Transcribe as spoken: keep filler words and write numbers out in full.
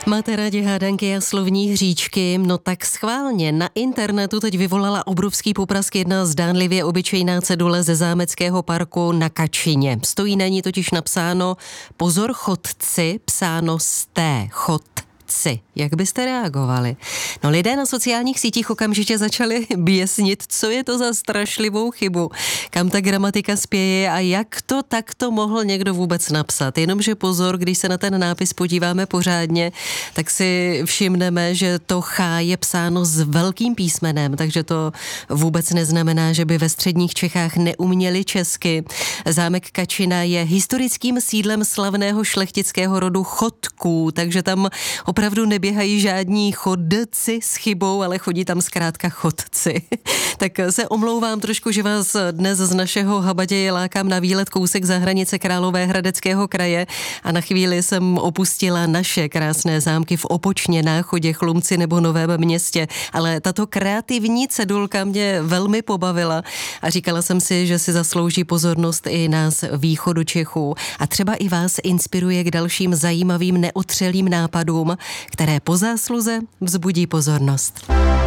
Máte rádi hádanky a slovní hříčky? No tak schválně. Na internetu teď vyvolala obrovský poprask jedna zdánlivě obyčejná cedule ze zámeckého parku na Kačině. Stojí na ní totiž napsáno pozor chodci, psáno z té chod. Jak byste reagovali? No lidé na sociálních sítích okamžitě začali běsnit, co je to za strašlivou chybu, kam ta gramatika spěje a jak to takto mohl někdo vůbec napsat. Jenomže pozor, když se na ten nápis podíváme pořádně, tak si všimneme, že to Ch je psáno s velkým písmenem, takže to vůbec neznamená, že by ve středních Čechách neuměli česky. Zámek Kačina je historickým sídlem slavného šlechtického rodu Chodků, takže tam opravdu neběhají žádní chodci s chybou, ale chodí tam zkrátka chodci. Tak se omlouvám trošku, že vás dnes z našeho habaděje lákám na výlet kousek za hranice Královéhradeckého kraje a na chvíli jsem opustila naše krásné zámky v Opočně, Náchodě, Chlumci nebo Novém Městě, ale tato kreativní cedulka mě velmi pobavila a říkala jsem si, že si zaslouží pozornost i nás východu Čechů a třeba i vás inspiruje k dalším zajímavým neotřelým nápadům, které po zásluze vzbudí pozornost.